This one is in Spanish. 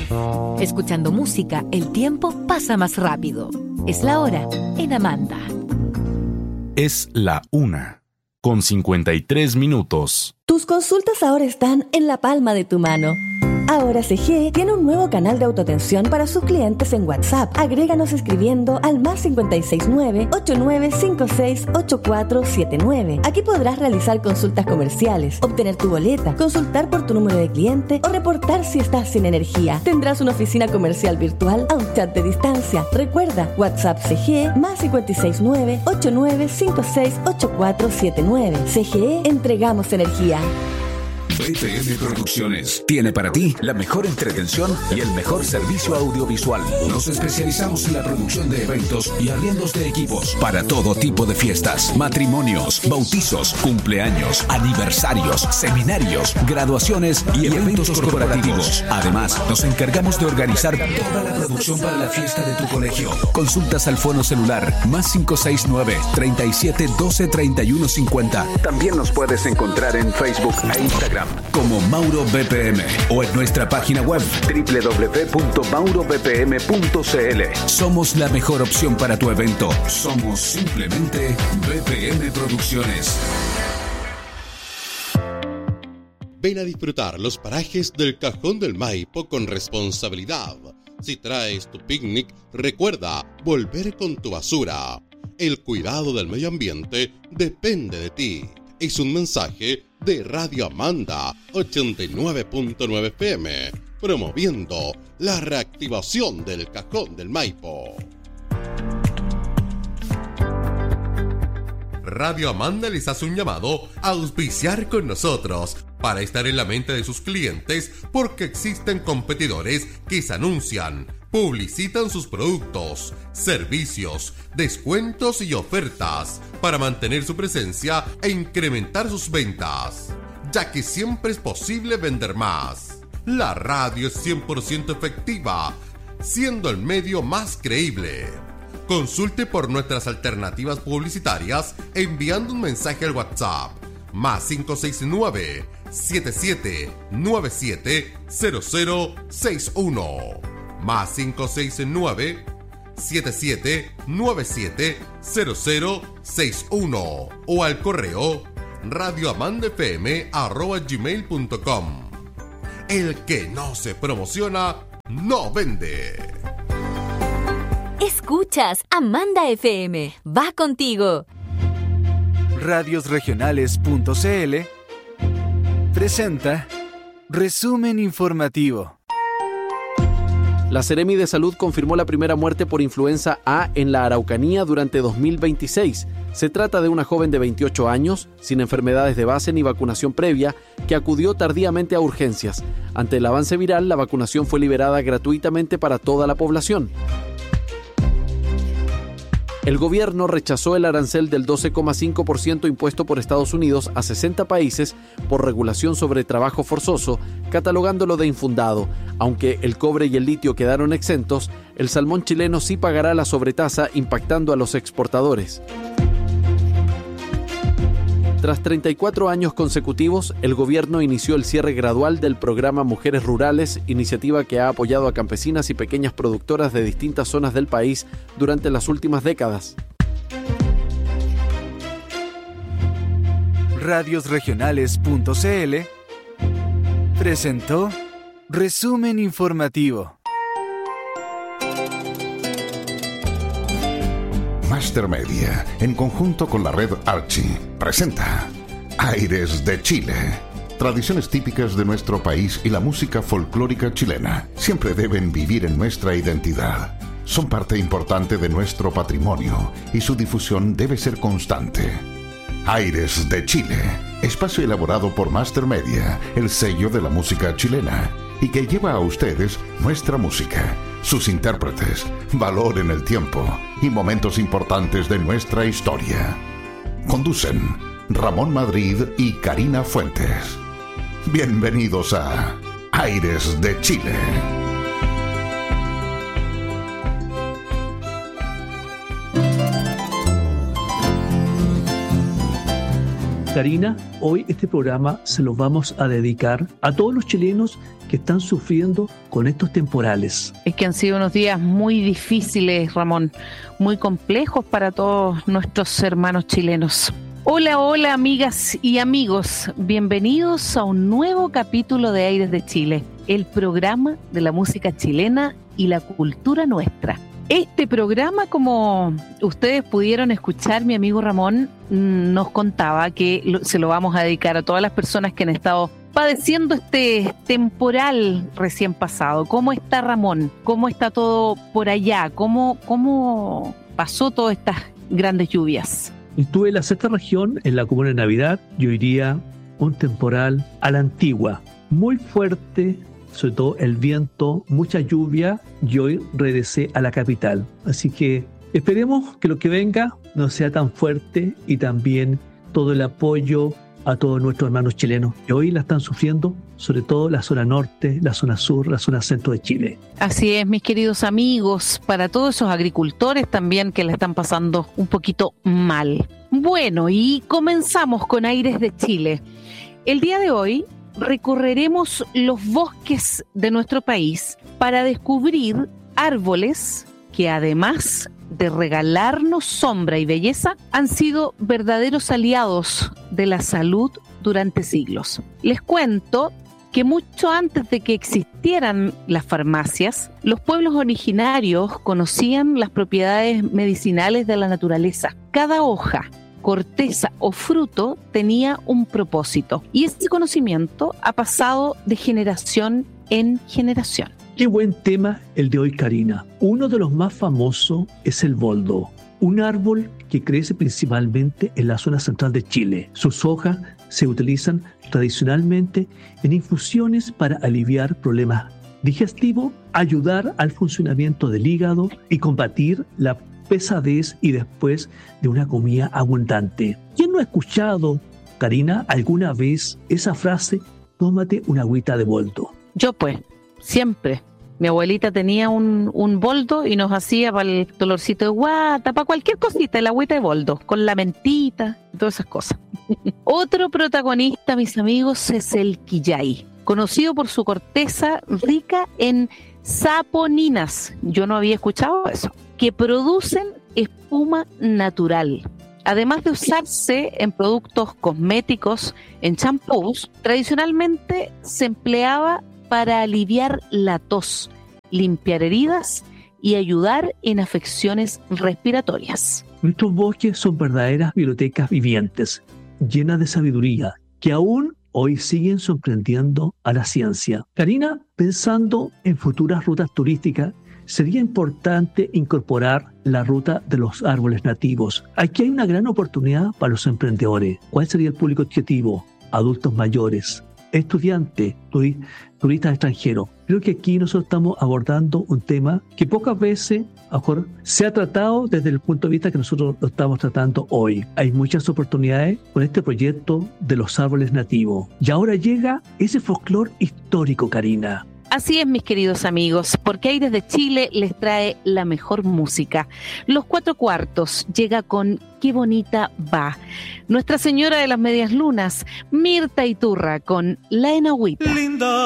Escuchando música, el tiempo pasa más rápido. Es la hora en Amanda. Es la 1:53. Tus consultas ahora están en la palma de tu mano. Ahora CGE tiene un nuevo canal de autoatención para sus clientes en WhatsApp. Agréganos escribiendo al +569 8956 8479. Aquí podrás realizar consultas comerciales, obtener tu boleta, consultar por tu número de cliente o reportar si estás sin energía. Tendrás una oficina comercial virtual a un chat de distancia. Recuerda, WhatsApp CGE +569 8956 8479. CGE, entregamos energía. BPM Producciones tiene para ti la mejor entretención y el mejor servicio audiovisual. Nos especializamos en la producción de eventos y arriendos de equipos para todo tipo de fiestas, matrimonios, bautizos, cumpleaños, aniversarios, seminarios, graduaciones y eventos corporativos. Además, nos encargamos de organizar toda la producción para la fiesta de tu colegio. Consultas al fono celular +569 37 12 31 50. También nos puedes encontrar en Facebook e Instagram como Mauro BPM o en nuestra página web www.maurobpm.cl. Somos la mejor opción para tu evento. Somos simplemente BPM Producciones. Ven a disfrutar los parajes del Cajón del Maipo con responsabilidad. Si traes tu picnic, recuerda volver con tu basura. El cuidado del medio ambiente depende de ti. Es un mensaje de Radio Amanda 89.9 FM, promoviendo la reactivación del Cajón del Maipo. Radio Amanda les hace un llamado a auspiciar con nosotros para estar en la mente de sus clientes, porque existen competidores que se anuncian, publicitan sus productos, servicios, descuentos y ofertas para mantener su presencia e incrementar sus ventas, ya que siempre es posible vender más. La radio es 100% efectiva, siendo el medio más creíble. Consulte por nuestras alternativas publicitarias enviando un mensaje al WhatsApp +569 7797 0061 +569 7797 0061 o al correo radioamandafm@gmail.com. El que no se promociona no vende. Escuchas Amanda FM. Va contigo. Radiosregionales.cl presenta Resumen Informativo. La Seremi de Salud confirmó la primera muerte por influenza A en la Araucanía durante 2026. Se trata de una joven de 28 años, sin enfermedades de base ni vacunación previa, que acudió tardíamente a urgencias. Ante el avance viral, la vacunación fue liberada gratuitamente para toda la población. El gobierno rechazó el arancel del 12,5% impuesto por Estados Unidos a 60 países por regulación sobre trabajo forzoso, catalogándolo de infundado. Aunque el cobre y el litio quedaron exentos, el salmón chileno sí pagará la sobretasa, impactando a los exportadores. Tras 34 años consecutivos, el gobierno inició el cierre gradual del programa Mujeres Rurales, iniciativa que ha apoyado a campesinas y pequeñas productoras de distintas zonas del país durante las últimas décadas. Radiosregionales.cl presentó Resumen Informativo. Master Media, en conjunto con la red Archie, presenta Aires de Chile. Tradiciones típicas de nuestro país y la música folclórica chilena siempre deben vivir en nuestra identidad. Son parte importante de nuestro patrimonio y su difusión debe ser constante. Aires de Chile, espacio elaborado por Master Media, el sello de la música chilena, y que lleva a ustedes nuestra música, sus intérpretes, valor en el tiempo y momentos importantes de nuestra historia. Conducen Ramón Madrid y Karina Fuentes. Bienvenidos a Aires de Chile. Karina, hoy este programa se lo vamos a dedicar a todos los chilenos que están sufriendo con estos temporales. Es que han sido unos días muy difíciles, Ramón, muy complejos para todos nuestros hermanos chilenos. Hola, hola amigas y amigos, bienvenidos a un nuevo capítulo de Aires de Chile, el programa de la música chilena y la cultura nuestra. Este programa, como ustedes pudieron escuchar, mi amigo Ramón nos contaba que se lo vamos a dedicar a todas las personas que han estado padeciendo este temporal recién pasado. ¿Cómo está Ramón? ¿Cómo está todo por allá? ¿Cómo pasó todas estas grandes lluvias? Estuve en la sexta región, en la comuna de Navidad. Yo diría un temporal a la antigua, muy fuerte, sobre todo el viento, mucha lluvia, y hoy regresé a la capital. Así que esperemos que lo que venga no sea tan fuerte, y también todo el apoyo a todos nuestros hermanos chilenos que hoy la están sufriendo, sobre todo la zona norte, la zona sur, la zona centro de Chile. Así es, mis queridos amigos, para todos esos agricultores también que la están pasando un poquito mal. Bueno, y comenzamos con Aires de Chile. El día de hoy recorreremos los bosques de nuestro país para descubrir árboles que, además de regalarnos sombra y belleza, han sido verdaderos aliados de la salud durante siglos. Les cuento que mucho antes de que existieran las farmacias, los pueblos originarios conocían las propiedades medicinales de la naturaleza. Cada hoja, corteza o fruto tenía un propósito, y ese conocimiento ha pasado de generación en generación. Qué buen tema el de hoy, Karina. Uno de los más famosos es el boldo, un árbol que crece principalmente en la zona central de Chile. Sus hojas se utilizan tradicionalmente en infusiones para aliviar problemas digestivos, ayudar al funcionamiento del hígado y combatir la pesadez y después de una comida abundante. ¿Quién no ha escuchado, Karina, alguna vez esa frase, tómate una agüita de boldo? Yo pues, siempre. Mi abuelita tenía un boldo y nos hacía para el dolorcito de guata, para cualquier cosita, el agüita de boldo, con la mentita y todas esas cosas. Otro protagonista, mis amigos, es el quillay, conocido por su corteza rica en saponinas. Yo no había escuchado eso, que producen espuma natural. Además de usarse en productos cosméticos, en champús, tradicionalmente se empleaba para aliviar la tos, limpiar heridas y ayudar en afecciones respiratorias. Nuestros bosques son verdaderas bibliotecas vivientes, llenas de sabiduría, que aún hoy siguen sorprendiendo a la ciencia. Karina, pensando en futuras rutas turísticas, sería importante incorporar la ruta de los árboles nativos. Aquí hay una gran oportunidad para los emprendedores. ¿Cuál sería el público objetivo? Adultos mayores, estudiantes, turistas extranjeros. Creo que aquí nosotros estamos abordando un tema que pocas veces se ha tratado desde el punto de vista que nosotros lo estamos tratando hoy. Hay muchas oportunidades con este proyecto de los árboles nativos. Y ahora llega ese folclore histórico, Karina. Así es, mis queridos amigos, porque Aires de Chile les trae la mejor música. Los 4/4 llega con Qué bonita va. Nuestra Señora de las Medias Lunas, Mirta Iturra con La Enagüita. Linda